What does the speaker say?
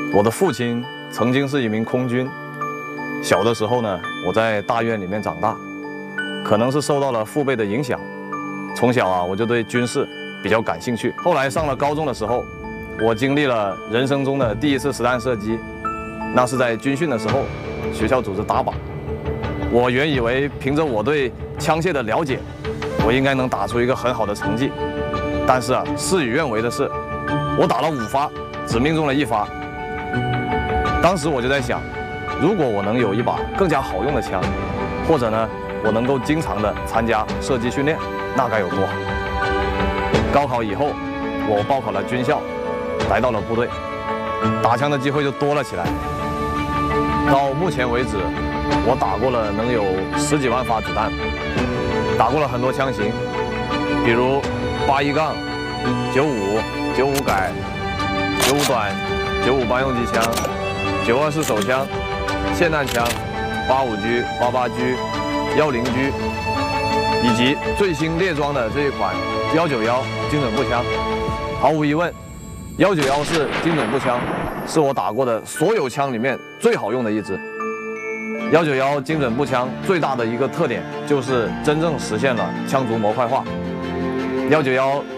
我的父亲曾经是一名空军，小的时候呢，我在大院里面长大，可能是受到了父辈的影响，从小啊我就对军事比较感兴趣。后来上了高中的时候，我经历了人生中的第一次实弹射击，那是在军训的时候，学校组织打靶。我原以为凭着我对枪械的了解，我应该能打出一个很好的成绩，但是啊，事与愿违的是，我打了5发，只命中了1发。当时我就在想，如果我能有一把更加好用的枪，或者呢，我能够经常的参加射击训练，那该有多好。高考以后，我报考了军校，来到了部队，打枪的机会就多了起来。到目前为止，我打过了能有10几万发子弹，打过了很多枪型，比如81杠、95、95改、95短、95班用机枪、924手枪、霰弹枪、85G、88G、10G，以及最新列装的这一款191精准步枪。毫无疑问，191式精准步枪是我打过的所有枪里面最好用的一支。191精准步枪最大的一个特点就是真正实现了枪族模块化。191